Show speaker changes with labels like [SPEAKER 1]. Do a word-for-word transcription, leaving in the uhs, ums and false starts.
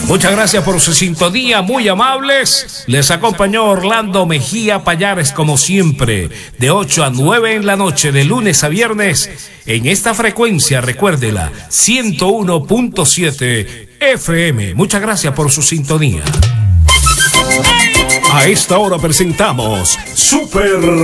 [SPEAKER 1] Muchas gracias por su sintonía, muy amables. Les acompañó Orlando Mejía Payares, como siempre, de ocho a nueve en la noche, de lunes a viernes, en esta frecuencia, recuérdela, ciento uno punto siete F M. Muchas gracias por su sintonía. A esta hora presentamos Super